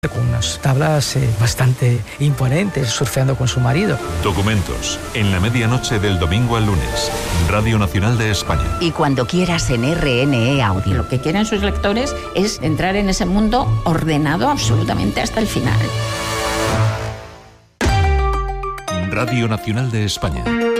con unas tablas bastante imponentes, surfeando con su marido. Documentos, en la medianoche del domingo al lunes. Radio Nacional de España. Y cuando quieras en RNE Audio. Lo que quieren sus lectores es entrar en ese mundo ordenado absolutamente hasta el final. Radio Nacional de España.